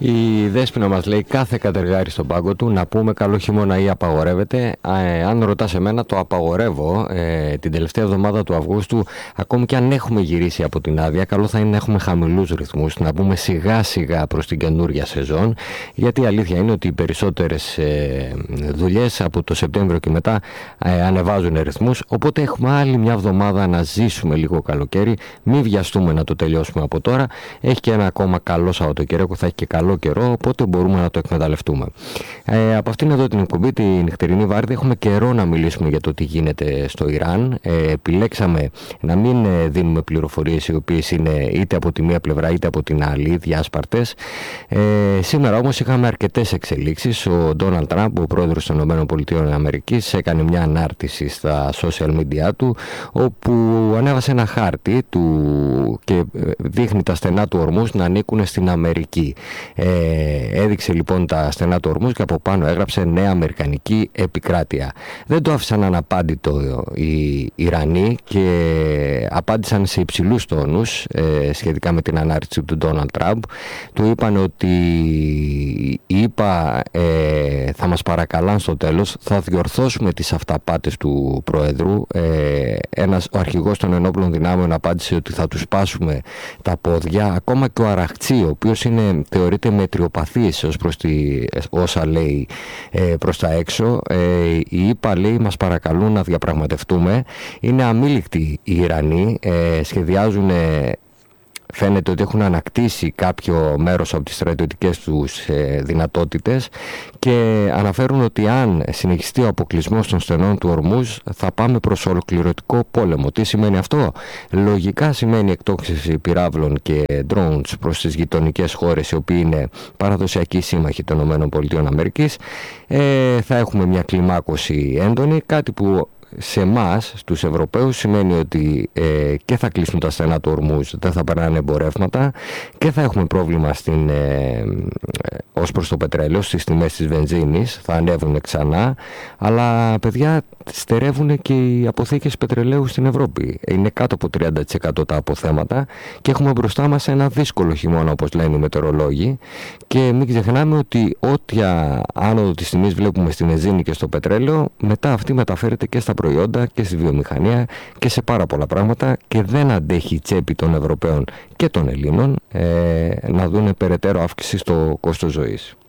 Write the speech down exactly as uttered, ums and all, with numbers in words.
Η Δέσποινα μας λέει κάθε κατεργάρι στον πάγκο του, να πούμε καλό χειμώνα ή απαγορεύεται. Ε, αν ρωτάς εμένα, το απαγορεύω. Ε, την τελευταία εβδομάδα του Αυγούστου, ακόμη και αν έχουμε γυρίσει από την άδεια, καλό θα είναι να έχουμε χαμηλούς ρυθμούς, να μπούμε σιγά σιγά προς την καινούρια σεζόν, γιατί η αλήθεια είναι ότι οι περισσότερες ε, δουλειές από το Σεπτέμβριο και μετά ε, ανεβάζουν ρυθμούς, οπότε έχουμε άλλη μια εβδομάδα να ζήσουμε λίγο καλοκαίρι. Μην βιαστούμε να το τελειώσουμε από τώρα. Έχει και ένα ακόμα καλό Σαββατοκύριακο, θα έχει και καλό καιρό, οπότε μπορούμε να το εκμεταλλευτούμε. Ε, από αυτήν εδώ την εκπομπή, τη νυχτερινή Βάρδη, έχουμε καιρό να μιλήσουμε για το τι γίνεται στο Ιράν. Ε, επιλέξαμε να μην ε, δίνουμε πληροφορίες οι οποίες είναι είτε από τη μία πλευρά είτε από την άλλη, διάσπαρτες. Ε, σήμερα όμως είχαμε αρκετές εξελίξεις. Ο Ντόναλντ Τραμπ, ο πρόεδρος των ΗΠΑ, έκανε μια ανάρτηση στα social media του, όπου ανέβασε ένα χάρτη του και δείχνει τα στενά του ορμούς να ανήκουν στην Αμερική. Ε, έδειξε λοιπόν τα στενά του ορμούς και από πάνω έγραψε νέα αμερικανική επικράτεια. Δεν το άφησαν αναπάντητο οι Ιρανοί και απάντησαν σε υψηλούς τόνους ε, σχετικά με την ανάρτηση του Ντόναλντ Τραμπ. Του είπαν ότι οι ΗΠΑ ε, θα μας παρακαλάν στο τέλος, θα διορθώσουμε τις αυταπάτες του Προέδρου. Ε, ένας, ο αρχηγός των ενόπλων δυνάμεων απάντησε ότι θα τους σπάσουμε τα πόδια. Ακόμα και ο Αραχτσί, ο οποίος είναι, θεωρείται μετριοπαθής ως προς τη, όσα λέει ε, προς τα έξω, ε, οι ΗΠΑ, λέει, μας παρακαλούν να διαπραγματευτούμε. Είναι αμήλικτοι οι Ιρανοί, ε, σχεδιάζουν, ε, φαίνεται ότι έχουν ανακτήσει κάποιο μέρος από τις στρατιωτικές τους ε, δυνατότητες και αναφέρουν ότι αν συνεχιστεί ο αποκλεισμός των στενών του ορμούς θα πάμε προς ολοκληρωτικό πόλεμο. Τι σημαίνει αυτό? Λογικά σημαίνει εκτόξευση πυράβλων και drones προς τις γειτονικές χώρες, οι οποίοι είναι παραδοσιακοί σύμμαχοι των ΗΠΑ. Ε, θα έχουμε μια κλιμάκωση έντονη, κάτι που σε εμάς, στους Ευρωπαίους, σημαίνει ότι ε, και θα κλείσουν τα στενά του ορμούς, δεν θα περνάνε εμπορεύματα και θα έχουμε πρόβλημα στην, ε, ε, ως προς το πετρέλαιο, στις τιμές της βενζίνης, θα ανέβουν ξανά, αλλά παιδιά, στερεύουν και οι αποθήκες πετρελαίου στην Ευρώπη. Είναι κάτω από τριάντα τοις εκατό τα αποθέματα και έχουμε μπροστά μας ένα δύσκολο χειμώνα, όπως λένε οι μετεωρολόγοι, και μην ξεχνάμε ότι ό,τι άνοδο της τιμής βλέπουμε στη βενζίνη και στο πετρέλαιο, μετά αυτή μεταφέρεται και στα προϊόντα και στη βιομηχανία και σε πάρα πολλά πράγματα και δεν αντέχει η τσέπη των Ευρωπαίων και των Ελλήνων ε, να δουν περαιτέρω αύξηση στο κόστος ζωής.